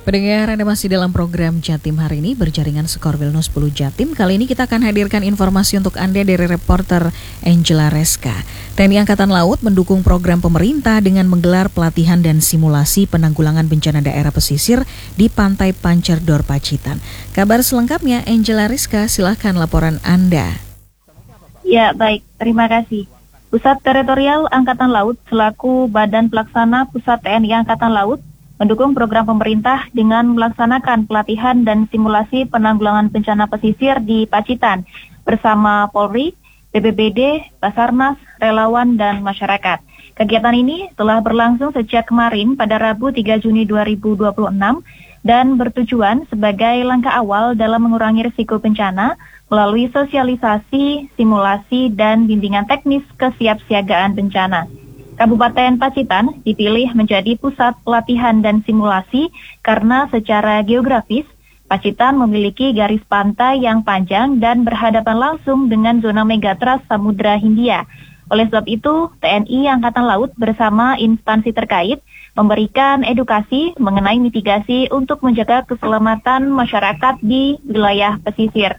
Pendengar, Anda masih dalam program Jatim hari ini berjaringan Skor Wilno 10 Jatim. Kali ini kita akan hadirkan informasi untuk Anda dari reporter Angela Reska. TNI Angkatan Laut mendukung program pemerintah dengan menggelar pelatihan dan simulasi penanggulangan bencana daerah pesisir di Pantai Pancerdor, Pacitan. Kabar selengkapnya, Angela Reska, silahkan laporan Anda. Ya, baik. Terima kasih. Pusat Teritorial Angkatan Laut selaku Badan Pelaksana Pusat TNI Angkatan Laut mendukung program pemerintah dengan melaksanakan pelatihan dan simulasi penanggulangan bencana pesisir di Pacitan bersama Polri, BPBD, Basarnas, relawan, dan masyarakat. Kegiatan ini telah berlangsung sejak kemarin pada Rabu 3 Juni 2026 dan bertujuan sebagai langkah awal dalam mengurangi risiko bencana melalui sosialisasi, simulasi, dan bimbingan teknis kesiapsiagaan bencana. Kabupaten Pacitan dipilih menjadi pusat pelatihan dan simulasi karena secara geografis, Pacitan memiliki garis pantai yang panjang dan berhadapan langsung dengan zona megatrust Samudra Hindia. Oleh sebab itu, TNI Angkatan Laut bersama instansi terkait memberikan edukasi mengenai mitigasi untuk menjaga keselamatan masyarakat di wilayah pesisir.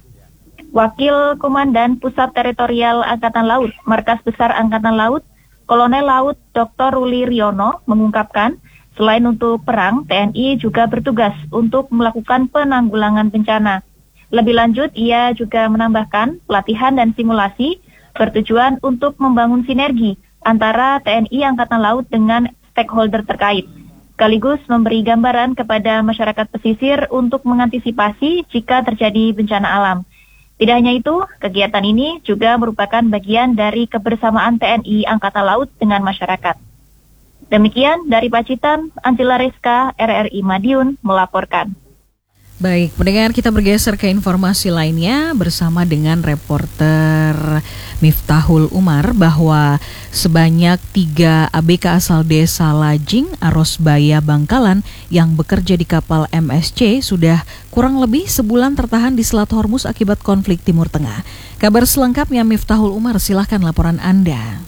Wakil Komandan Pusat Teritorial Angkatan Laut, Markas Besar Angkatan Laut, Kolonel Laut Dr. Ruli Riono mengungkapkan, selain untuk perang, TNI juga bertugas untuk melakukan penanggulangan bencana. Lebih lanjut, ia juga menambahkan pelatihan dan simulasi bertujuan untuk membangun sinergi antara TNI Angkatan Laut dengan stakeholder terkait, sekaligus memberi gambaran kepada masyarakat pesisir untuk mengantisipasi jika terjadi bencana alam. Tidak hanya itu, kegiatan ini juga merupakan bagian dari kebersamaan TNI Angkatan Laut dengan masyarakat. Demikian dari Pacitan, Angela Reska, RRI Madiun, melaporkan. Baik, pendengar, kita bergeser ke informasi lainnya bersama dengan reporter Miftahul Umar bahwa sebanyak 3 ABK asal desa Lajing, Arosbaya, Bangkalan yang bekerja di kapal MSC sudah kurang lebih sebulan tertahan di Selat Hormuz akibat konflik Timur Tengah. Kabar selengkapnya Miftahul Umar, silahkan laporan Anda.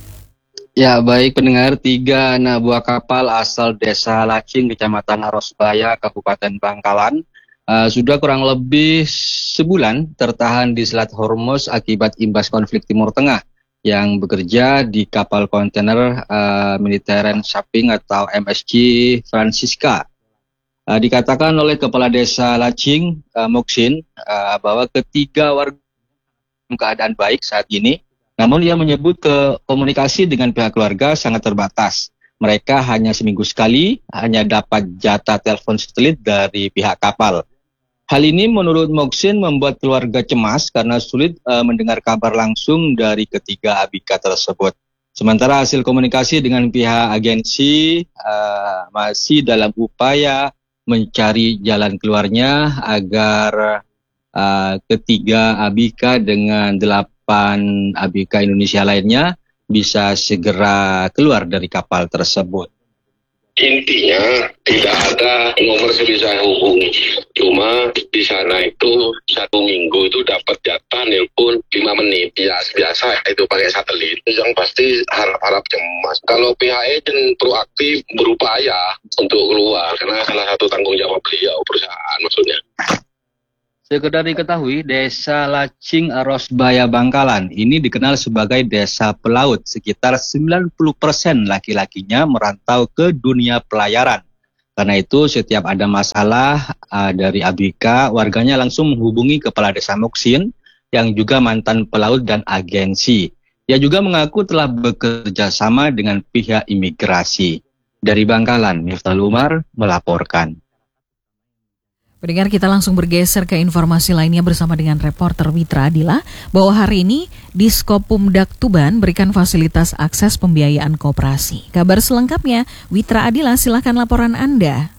Ya, baik pendengar, 3 anak buah kapal asal desa Lajing, Kecamatan Arosbaya, Kabupaten Bangkalan sudah kurang lebih sebulan tertahan di Selat Hormuz akibat imbas konflik Timur Tengah yang bekerja di kapal kontainer Mediterranean Shipping atau MSC Francisca. Dikatakan oleh Kepala Desa Lajing, Moksin, bahwa ketiga warga keadaan baik saat ini, namun ia menyebut komunikasi dengan pihak keluarga sangat terbatas. Mereka hanya seminggu sekali, hanya dapat jatah telepon satelit dari pihak kapal. Hal ini menurut Moksin membuat keluarga cemas karena sulit mendengar kabar langsung dari ketiga ABK tersebut. Sementara hasil komunikasi dengan pihak agensi masih dalam upaya mencari jalan keluarnya agar ketiga ABK dengan 8 ABK Indonesia lainnya bisa segera keluar dari kapal tersebut. Intinya tidak ada nomor yang bisa hubungi. Cuma di sana itu 1 minggu itu dapat jatah nelpon 5 menit. Ya biasa itu pakai satelit. Yang pasti harap-harap cemas. Kalau pihak agent proaktif berupaya untuk keluar karena salah satu tanggung jawab beliau perusahaan maksudnya. Sekedar diketahui, Desa Lajing Arosbaya Bangkalan ini dikenal sebagai desa pelaut. Sekitar 90% laki-lakinya merantau ke dunia pelayaran. Karena itu setiap ada masalah dari ABK, warganya langsung menghubungi Kepala Desa Moksin yang juga mantan pelaut dan agensi. Ia juga mengaku telah bekerja sama dengan pihak imigrasi. Dari Bangkalan, Miftahul Umar melaporkan. Pendengar, kita langsung bergeser ke informasi lainnya bersama dengan reporter Witra Adila bahwa hari ini Diskopumdak Tuban berikan fasilitas akses pembiayaan koperasi. Kabar selengkapnya, Witra Adila, silakan laporan Anda.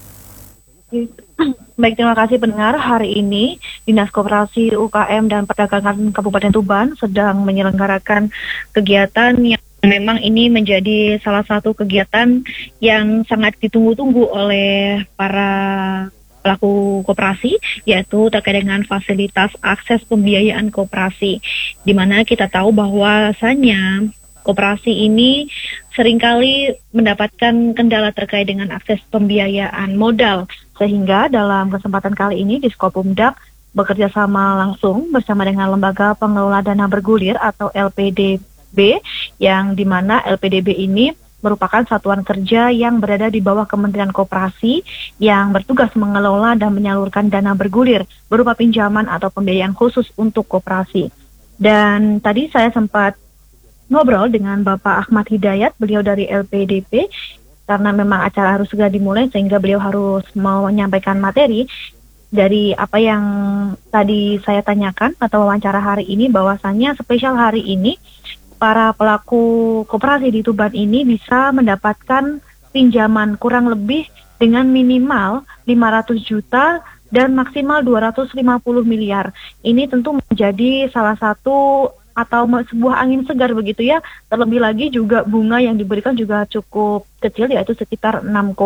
Baik, terima kasih pendengar. Hari ini Dinas Koperasi UKM dan Perdagangan Kabupaten Tuban sedang menyelenggarakan kegiatan yang memang ini menjadi salah satu kegiatan yang sangat ditunggu-tunggu oleh para pelaku koperasi, yaitu terkait dengan fasilitas akses pembiayaan koperasi, di mana kita tahu bahwasanya koperasi ini seringkali mendapatkan kendala terkait dengan akses pembiayaan modal. Sehingga dalam kesempatan kali ini Diskopumdak bekerja sama langsung bersama dengan Lembaga Pengelola Dana Bergulir atau LPDB, yang dimana LPDB ini merupakan satuan kerja yang berada di bawah Kementerian Koperasi yang bertugas mengelola dan menyalurkan dana bergulir berupa pinjaman atau pembiayaan khusus untuk koperasi. Dan tadi saya sempat ngobrol dengan Bapak Ahmad Hidayat, beliau dari LPDP, karena memang acara harus segera dimulai sehingga beliau harus mau menyampaikan materi dari apa yang tadi saya tanyakan atau wawancara hari ini, bahwasannya spesial hari ini para pelaku koperasi di Tuban ini bisa mendapatkan pinjaman kurang lebih dengan minimal 500 juta dan maksimal 250 miliar. Ini tentu menjadi salah satu atau sebuah angin segar begitu ya. Terlebih lagi juga bunga yang diberikan juga cukup kecil, yaitu sekitar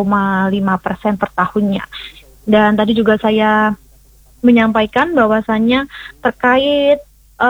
6,5% per tahunnya. Dan tadi juga saya menyampaikan bahwasannya terkait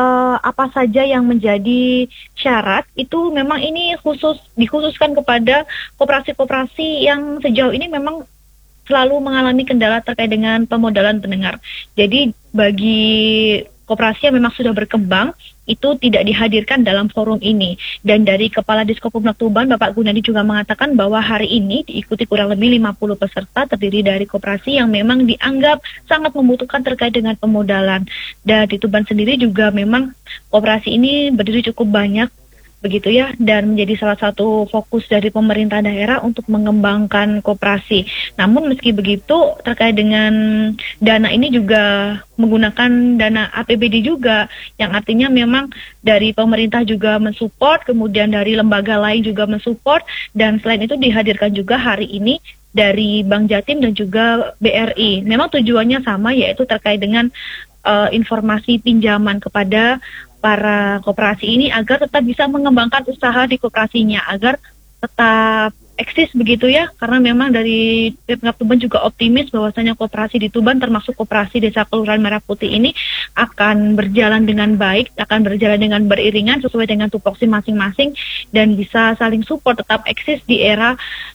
apa saja yang menjadi syarat itu memang ini dikhususkan kepada koperasi-koperasi yang sejauh ini memang selalu mengalami kendala terkait dengan pemodalan pendengar. Jadi bagi koperasi yang memang sudah berkembang itu tidak dihadirkan dalam forum ini. Dan dari Kepala Diskopumdak Tuban, Bapak Gunadi juga mengatakan bahwa hari ini diikuti kurang lebih 50 peserta terdiri dari koperasi yang memang dianggap sangat membutuhkan terkait dengan pemodalan. Dan di Tuban sendiri juga memang koperasi ini berdiri cukup banyak begitu ya, dan menjadi salah satu fokus dari pemerintah daerah untuk mengembangkan koperasi. Namun meski begitu terkait dengan dana ini juga menggunakan dana APBD juga, yang artinya memang dari pemerintah juga mensupport, kemudian dari lembaga lain juga mensupport, dan selain itu dihadirkan juga hari ini dari Bank Jatim dan juga BRI. Memang tujuannya sama, yaitu terkait dengan informasi pinjaman kepada para koperasi ini agar tetap bisa mengembangkan usaha di koperasinya, agar tetap eksis begitu ya, karena memang dari Pemkab Tuban juga optimis bahwasanya koperasi di Tuban termasuk koperasi Desa Kelurahan Merah Putih ini akan berjalan dengan baik, akan berjalan dengan beriringan sesuai dengan tupoksi masing-masing dan bisa saling support, tetap eksis di era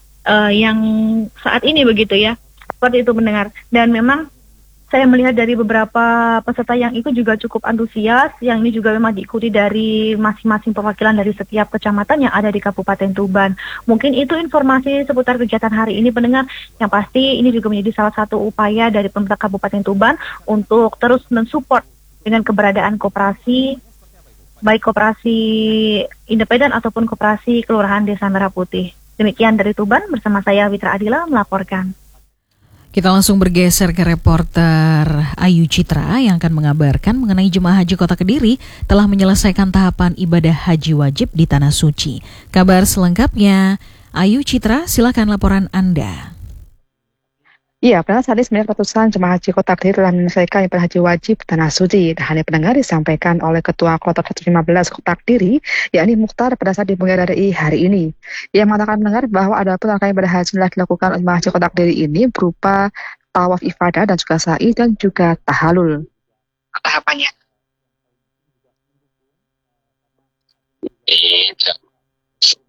yang saat ini begitu ya. Seperti itu mendengar. Dan memang saya melihat dari beberapa peserta yang ikut juga cukup antusias, yang ini juga memang diikuti dari masing-masing perwakilan dari setiap kecamatan yang ada di Kabupaten Tuban. Mungkin itu informasi seputar kegiatan hari ini pendengar. Yang pasti ini juga menjadi salah satu upaya dari pemerintah Kabupaten Tuban untuk terus mensupport dengan keberadaan koperasi, baik koperasi independen ataupun koperasi Kelurahan Desa Merah Putih. Demikian dari Tuban, bersama saya Witra Adila melaporkan. Kita langsung bergeser ke reporter Ayu Citra yang akan mengabarkan mengenai Jemaah Haji Kota Kediri telah menyelesaikan tahapan ibadah haji wajib di Tanah Suci. Kabar selengkapnya, Ayu Citra, silakan laporan Anda. Iya, benar saat ini sebenarnya ratusan jemaah haji Kota Kediri telah menyelesaikan ibadah haji wajib Tanah Suci. Hal yang pendengar disampaikan oleh Ketua Kloter 115 Kota Kediri, yakni Mukhtar pada saat dibuka RRI hari ini. Ia mengatakan pendengar bahwa ada pun rangkaian ibadah haji yang dilakukan oleh jemaah haji Kota Kediri ini berupa tawaf ifadah dan juga sa'i dan juga tahalul. Tahapannya.